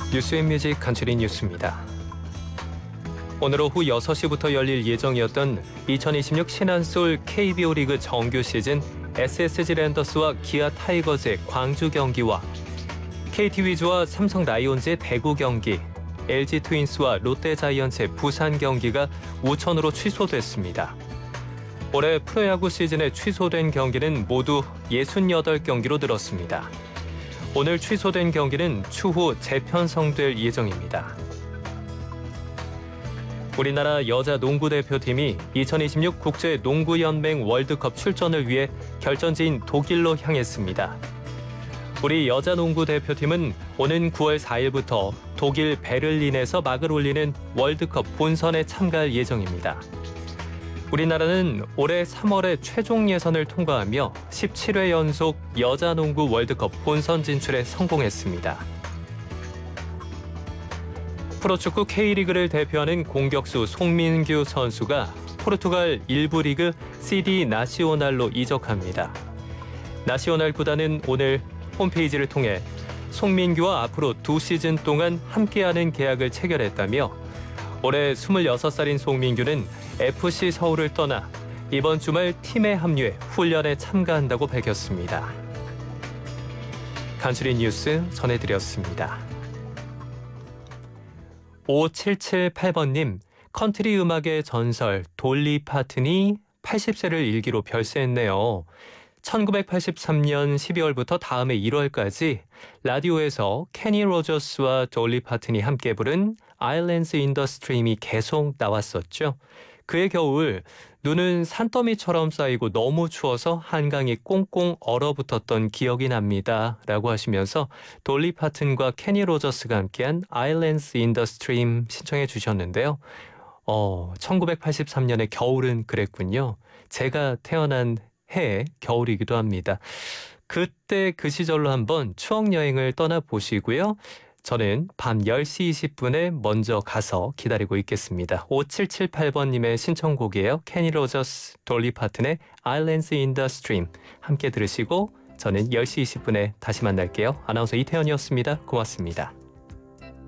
뉴스앤뮤직 간추린 뉴스입니다. 오늘 오후 6시부터 열릴 예정이었던 2026 신한솔 KBO 리그 정규 시즌 SSG 랜더스와 기아 타이거즈의 광주 경기와 KT 위즈와 삼성 라이온즈의 대구 경기, LG 트윈스와 롯데 자이언츠의 부산 경기가 우천으로 취소됐습니다. 올해 프로야구 시즌에 취소된 경기는 모두 68경기로 늘었습니다. 오늘 취소된 경기는 추후 재편성될 예정입니다. 우리나라 여자 농구 대표팀이 2026 국제농구연맹 월드컵 출전을 위해 결전지인 독일로 향했습니다. 우리 여자 농구 대표팀은 오는 9월 4일부터 독일 베를린에서 막을 올리는 월드컵 본선에 참가할 예정입니다. 우리나라는 올해 3월에 최종 예선을 통과하며 17회 연속 여자 농구 월드컵 본선 진출에 성공했습니다. 프로축구 K리그를 대표하는 공격수 송민규 선수가 포르투갈 1부 리그 CD 나시오날로 이적합니다. 나시오날 구단은 오늘 홈페이지를 통해 송민규와 앞으로 2시즌 동안 함께하는 계약을 체결했다며 올해 26살인 송민규는 FC 서울을 떠나 이번 주말 팀에 합류해 훈련에 참가한다고 밝혔습니다. 간추린 뉴스 전해드렸습니다. 5778번님, 컨트리 음악의 전설 돌리 파튼이 80세를 일기로 별세했네요. 1983년 12월부터 다음해 1월까지 라디오에서 케니 로저스와 돌리 파튼이 함께 부른 Islands in the Stream이 계속 나왔었죠. 그해 겨울 눈은 산더미처럼 쌓이고 너무 추워서 한강이 꽁꽁 얼어붙었던 기억이 납니다. 라고 하시면서 돌리 파튼과 케니 로저스가 함께한 Islands in the Stream 신청해 주셨는데요. 1983년의 겨울은 그랬군요. 제가 태어난 해의 겨울이기도 합니다. 그때 그 시절로 한번 추억여행을 떠나보시고요. 저는 밤 10시 20분에 먼저 가서 기다리고 있겠습니다. 5778번님의 신청곡이에요. 케니 로저스, 돌리 파튼의 Islands in the Stream 함께 들으시고 저는 10시 20분에 다시 만날게요. 아나운서 이태현이었습니다. 고맙습니다.